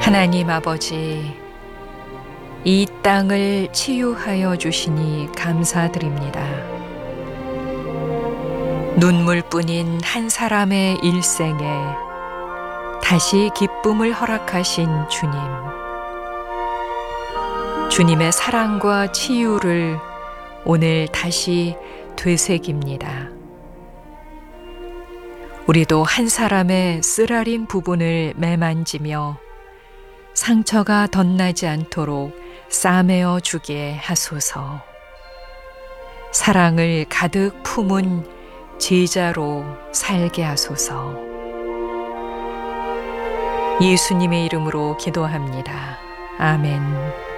하나님 아버지, 이 땅을 치유하여 주시니 감사드립니다. 눈물뿐인 한 사람의 일생에 다시 기쁨을 허락하신 주님. 주님의 사랑과 치유를 오늘 다시 되새깁니다. 우리도 한 사람의 쓰라린 부분을 매만지며 상처가 덧나지 않도록 싸매어 주게 하소서. 사랑을 가득 품은 제자로 살게 하소서. 예수님의 이름으로 기도합니다. 아멘.